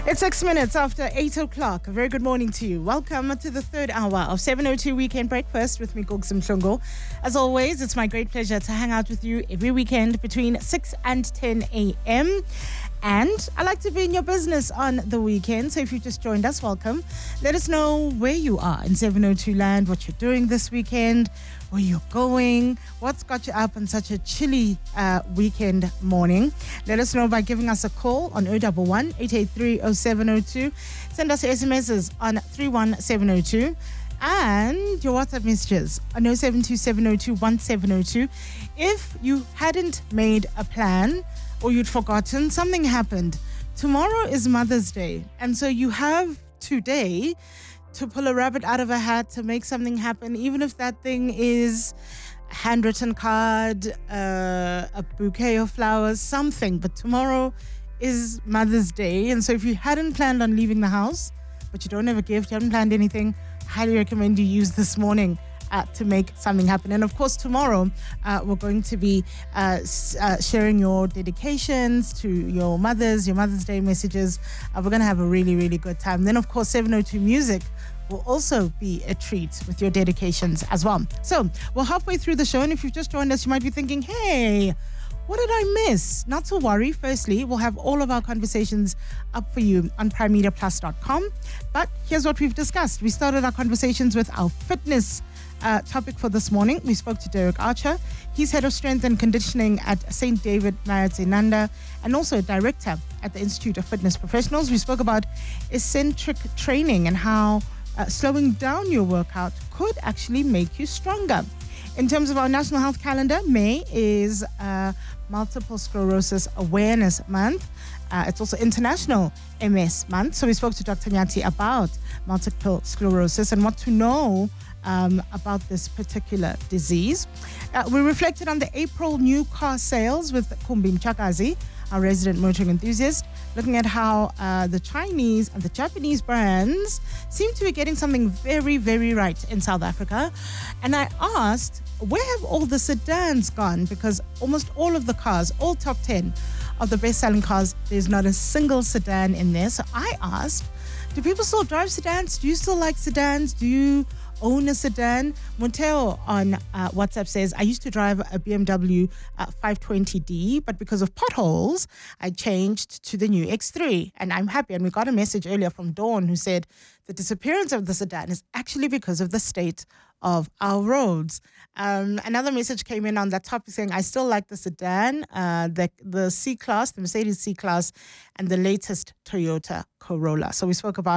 It's 6 minutes after 8 o'clock. A very good morning to you. Welcome to the third hour of 702 Weekend Breakfast with me, Gugs Mhlongo. As always, it's my great pleasure to hang out with you every weekend between 6 and 10 a.m. And I like to be in your business on the weekend. So if you just joined us, welcome. Let us know where you are in 702 land, what you're doing this weekend, where you're going, what's got you up on such a chilly weekend morning. Let us know by giving us a call on 011 883 0702. Send us your SMSs on 31702. And your WhatsApp messages on 0727021702. If you hadn't made a plan or you'd forgotten, something happened. Tomorrow is Mother's Day. And so you have today to pull a rabbit out of a hat to make something happen, even if that thing is a handwritten card, a bouquet of flowers, something. But tomorrow is Mother's Day. And so if you hadn't planned on leaving the house, but you don't have a gift, you haven't planned anything, I highly recommend you use this morning to make something happen. And of course, tomorrow we're going to be sharing your dedications to your mothers, your Mother's Day messages. We're going to have a really, really good time. Then, of course, 702 Music will also be a treat with your dedications as well. So we're halfway through the show, and if you've just joined us, you might be thinking, hey, what did I miss? Not to worry. Firstly, we'll have all of our conversations up for you on primemediaplus.com. But here's what we've discussed. We started our conversations with our fitness topic for this morning. We spoke to Derek Archer. He's head of strength and conditioning at St. David Mayazenanda and also director at the Institute of Fitness Professionals. We spoke about eccentric training and how slowing down your workout could actually make you stronger. In terms of our National Health Calendar, May is Multiple Sclerosis Awareness Month. It's also International MS Month. So we spoke to Dr. Nyati about multiple sclerosis and what to know about this particular disease. We reflected on the April new car sales with Kumbi Mchakazi, our resident motoring enthusiast, looking at how the Chinese and the Japanese brands seem to be getting something very, very right in South Africa. And I asked, where have all the sedans gone? Because almost all of the cars, all top 10 of the best-selling cars, there's not a single sedan in there. So I asked, do people still drive sedans? Do you still like sedans? Do you own a sedan? Monteo on WhatsApp says, I used to drive a BMW 520D, but because of potholes, I changed to the new X3, and I'm happy. And we got a message earlier from Dawn who said the disappearance of the sedan is actually because of the state of our roads. Another message came in on that topic saying, I still like the sedan, the C-Class, the Mercedes C-Class, and the latest Toyota Corolla. So we spoke about